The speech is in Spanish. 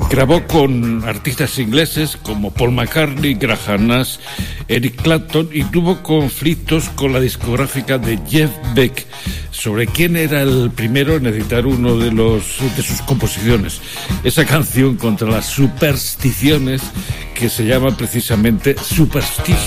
Grabó con artistas ingleses como Paul McCartney, Graham Nash, Eric Clapton, y tuvo conflictos con la discográfica de Jeff Beck sobre quién era el primero en editar uno de sus composiciones. Esa canción contra las supersticiones, que se llama precisamente Superstition.